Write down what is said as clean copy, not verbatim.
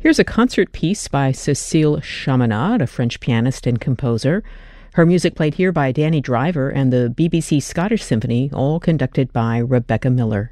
Here's a concert piece by Cécile Chaminade, a French pianist and composer. Her music played here by Danny Driver and the BBC Scottish Symphony, all conducted by Rebecca Miller.